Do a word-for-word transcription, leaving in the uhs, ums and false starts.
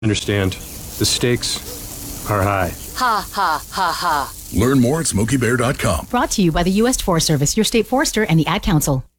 Understand, the stakes are high. Ha, ha, ha, ha. Learn more at smokey bear dot com. Brought to you by the U S Forest Service, your state forester, and the Ad Council.